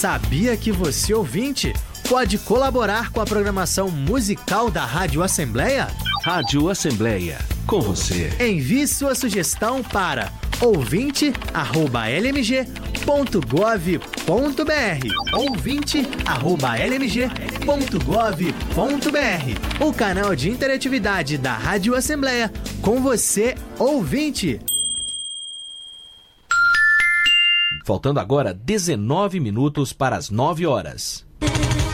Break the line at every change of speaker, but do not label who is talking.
Sabia que você, ouvinte, pode colaborar com a programação musical da Rádio Assembleia?
Rádio Assembleia, com você.
Envie sua sugestão para ouvinte@lmg.gov.br. ouvinte@lmg.gov.br. O canal de interatividade da Rádio Assembleia com você, ouvinte.
Faltando agora 19 minutos para as 9 horas.